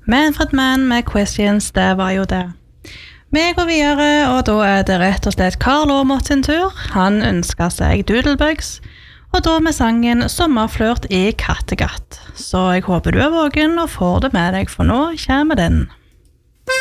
Manfred Mann med Questions, det var jo det. Vi går videre, og da det rett og slett Karl Aamodt sin tur. Han ønsker seg Doodlebugs, og da med sangen Sommerflørt i Kattegatt. Så jeg håper du vågen og får det med deg, for nå kommer den.